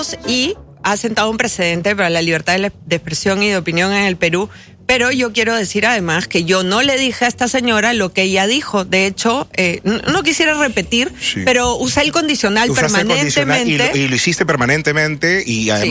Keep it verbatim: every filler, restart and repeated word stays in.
hechos y ha sentado un precedente para la libertad de, de expresión y de opinión en el Perú. Pero yo quiero decir además que yo no le dije a esta señora lo que ella dijo. De hecho, eh, no, no quisiera repetir, sí. pero usé el condicional Usaste permanentemente. El condicional y, lo, y lo hiciste permanentemente y además...